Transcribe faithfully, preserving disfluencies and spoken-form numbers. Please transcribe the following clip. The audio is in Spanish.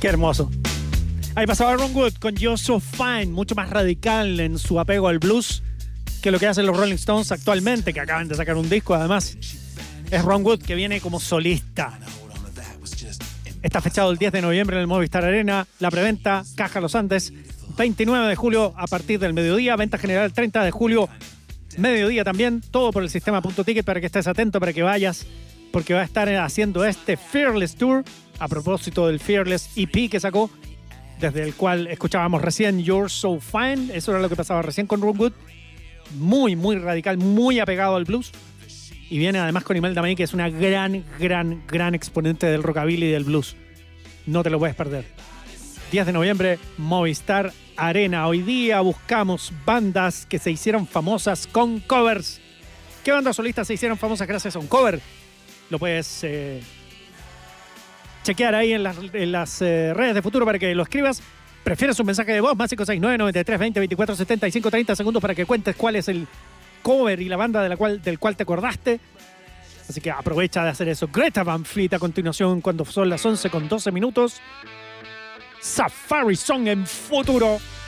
Qué hermoso. Ahí pasaba Ron Wood con You're So Fine, mucho más radical en su apego al blues que lo que hacen los Rolling Stones actualmente, que acaban de sacar un disco además. Es Ron Wood, que viene como solista. Está fechado el diez de noviembre en el Movistar Arena. La preventa, Caja Los Andes, veintinueve de julio a partir del mediodía. Venta general treinta de julio, mediodía también. Todo por el sistema Punto Ticket para que estés atento, para que vayas, porque va a estar haciendo este Fearless Tour a propósito del Fearless E P que sacó, desde el cual escuchábamos recién You're So Fine. Eso era lo que pasaba recién con Ron Wood. Muy, muy radical, muy apegado al blues. Y viene además con Imelda May, que es una gran, gran, gran exponente del rockabilly y del blues. No te lo puedes perder. diez de noviembre, Movistar Arena. Hoy día buscamos bandas que se hicieron famosas con covers. ¿Qué bandas solistas se hicieron famosas gracias a un cover? Lo puedes eh, chequear ahí en las, en las eh, redes de Futuro para que lo escribas. ¿Prefieres un mensaje de voz? Más cinco seis nueve, noventa y tres, veinte, veinticuatro, setenta y cinco, treinta segundos para que cuentes cuál es el cover y la banda de la cual, del cual te acordaste. Así que aprovecha de hacer eso. Greta Van Fleet a continuación cuando son las once con doce minutos. Safari Song en Futuro.